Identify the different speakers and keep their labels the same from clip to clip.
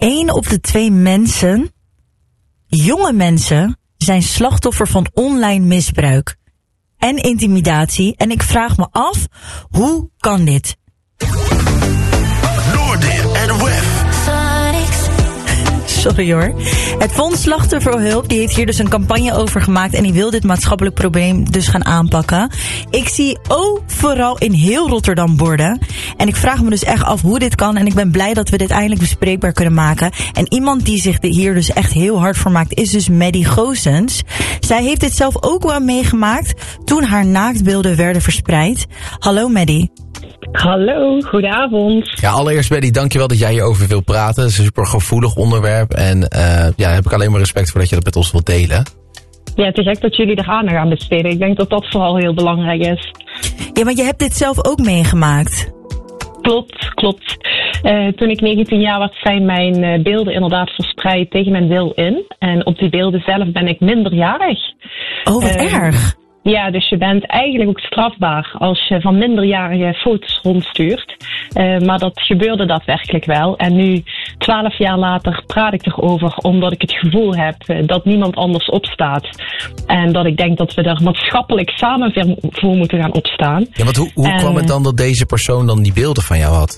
Speaker 1: 1 op de 2 mensen, jonge mensen, zijn slachtoffer van online misbruik en intimidatie. En ik vraag me af, hoe kan dit?
Speaker 2: Noordin en Wef.
Speaker 1: Sorry hoor. Het Fonds Slachtofferhulp die heeft hier dus een campagne over gemaakt en die wil dit maatschappelijk probleem dus gaan aanpakken. Ik zie overal in heel Rotterdam borden. En ik vraag me dus echt af hoe dit kan. En ik ben blij dat we dit eindelijk bespreekbaar kunnen maken. En iemand die zich hier dus echt heel hard voor maakt is dus Maddie Goossens. Zij heeft dit zelf ook wel meegemaakt toen haar naaktbeelden werden verspreid. Hallo Maddie.
Speaker 3: Hallo, goedenavond.
Speaker 4: Ja, allereerst Maddie, dankjewel dat jij hierover wil praten. Het is een super gevoelig onderwerp. En daar heb ik alleen maar respect voor dat je dat met ons wilt delen.
Speaker 3: Ja, het is echt dat jullie er aandacht aan besteden. Ik denk dat dat vooral heel belangrijk is.
Speaker 1: Ja, maar je hebt dit zelf ook meegemaakt.
Speaker 3: Klopt. Toen ik 19 jaar was, zijn mijn beelden inderdaad verspreid tegen mijn wil in. En op die beelden zelf ben ik minderjarig.
Speaker 1: Oh, wat erg.
Speaker 3: Ja, dus je bent eigenlijk ook strafbaar als je van minderjarige foto's rondstuurt. Maar dat gebeurde daadwerkelijk wel. En nu, 12 jaar later, praat ik erover omdat ik het gevoel heb dat niemand anders opstaat. En dat ik denk dat we er maatschappelijk samen voor moeten gaan opstaan.
Speaker 4: Ja, want hoe kwam het dan dat deze persoon dan die beelden van jou had?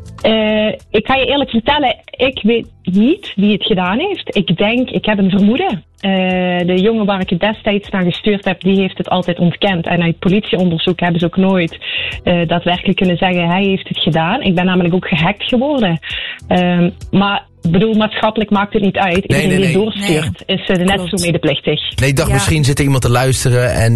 Speaker 3: Ik ga je eerlijk vertellen, ik weet niet wie het gedaan heeft. Ik heb een vermoeden. De jongen waar ik het destijds naar gestuurd heb, die heeft het altijd ontkend. En uit politieonderzoek hebben ze ook nooit daadwerkelijk kunnen zeggen, hij heeft het gedaan. Ik ben namelijk ook gehackt geworden. Maar ik bedoel, maatschappelijk maakt het niet uit. Iedereen die het doorstuurt is net zo medeplichtig.
Speaker 4: Nee, ik dacht misschien zit er iemand te luisteren en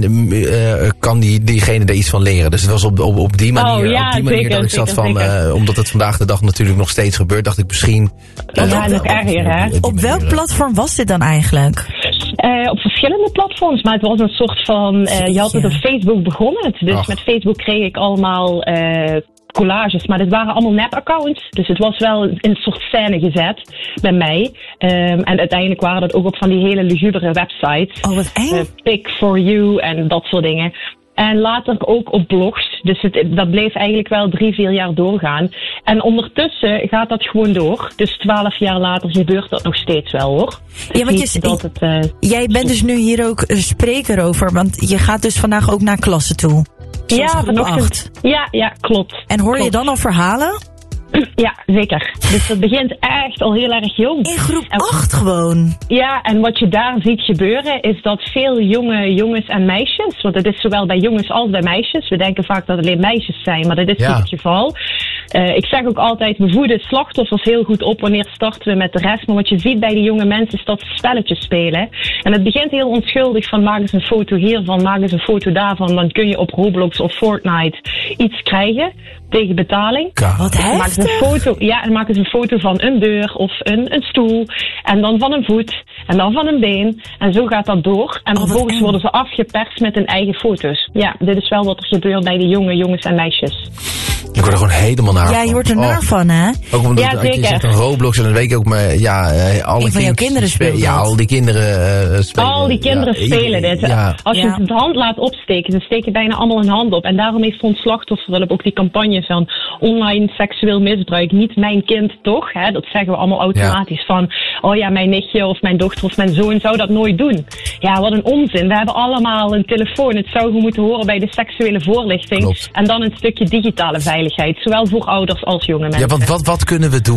Speaker 4: kan diegene er iets van leren. Dus het was op die manier, dat ik zat van, omdat het vandaag de dag natuurlijk nog steeds gebeurt, dacht ik misschien...
Speaker 3: nog erger, hè?
Speaker 1: Op welk platform was dit dan eigenlijk?
Speaker 3: Op verschillende platforms, maar het was een soort van... je had het op Facebook begonnen. Dus met Facebook kreeg ik allemaal collages, maar dit waren allemaal nep-accounts. Dus het was wel in een soort scène gezet bij mij. En uiteindelijk waren dat ook op van die hele lugubere websites.
Speaker 1: Oh, wat eng.
Speaker 3: Pic4You en dat soort dingen. En later ook op blogs. Dus dat bleef eigenlijk wel 3-4 jaar doorgaan. En ondertussen gaat dat gewoon door. Dus 12 jaar later gebeurt dat nog steeds wel, hoor.
Speaker 1: Ja, want jij bent dus nu hier ook spreker over. Want je gaat dus vandaag ook naar klassen toe.
Speaker 3: Ja, vanochtend. Ja, klopt.
Speaker 1: En hoor je dan al verhalen?
Speaker 3: Ja, zeker. Dus dat begint echt al heel erg jong.
Speaker 1: In groep 8 gewoon?
Speaker 3: Ja, en wat je daar ziet gebeuren is dat veel jonge jongens en meisjes, want het is zowel bij jongens als bij meisjes, we denken vaak dat het alleen meisjes zijn, maar dat is niet het geval. Ik zeg ook altijd, we voeden slachtoffers heel goed op wanneer starten we met de rest, maar wat je ziet bij die jonge mensen is dat ze spelletjes spelen. En het begint heel onschuldig van maak eens een foto hiervan, maak eens een foto daarvan, dan kun je op Roblox of Fortnite iets krijgen tegen betaling.
Speaker 1: Wat heftig.
Speaker 3: En maak eens een foto van een deur of een stoel. En dan van een voet. En dan van een been. En zo gaat dat door. En vervolgens worden ze afgeperst met hun eigen foto's. Ja, dit is wel wat er gebeurt bij de jonge jongens en meisjes.
Speaker 4: Ik word er gewoon helemaal naar van.
Speaker 1: Ja, je wordt er naar van, hè?
Speaker 4: Ook omdat je zegt een Roblox en dan weet ik ook maar, alle
Speaker 1: van jouw kinderen spelen
Speaker 4: ja, al die kinderen spelen.
Speaker 3: Al die kinderen spelen dit. Ja. Als je de hand laat opsteken, ze steken bijna allemaal hun hand op. En daarom heeft Fonds Slachtofferhulp ook die campagne van online seksueel misbruik. Niet mijn kind, toch? Hè? Dat zeggen we allemaal automatisch van, oh ja, mijn nichtje of mijn dochter of mijn zoon zou dat nooit doen. Ja, wat een onzin. We hebben allemaal een telefoon. Het zou moeten horen bij de seksuele voorlichting. Klopt. En dan een stukje digitale veiligheid. Zowel voor ouders als jonge mensen.
Speaker 4: Ja, want wat kunnen we doen?